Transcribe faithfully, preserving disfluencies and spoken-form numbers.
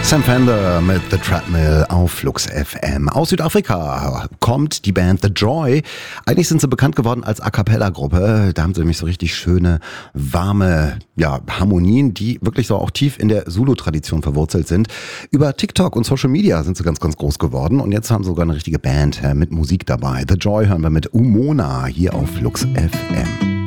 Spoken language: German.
Sam Fender mit The Treadmill auf Flux F M. Aus Südafrika kommt die Band The Joy. Eigentlich sind sie bekannt geworden als A-Cappella-Gruppe. Da haben sie nämlich so richtig schöne, warme ja, Harmonien, die wirklich so auch tief in der Zulu-Tradition verwurzelt sind. Über TikTok und Social Media sind sie ganz, ganz groß geworden. Und jetzt haben sie sogar eine richtige Band mit Musik dabei. The Joy hören wir mit Umona hier auf Flux F M.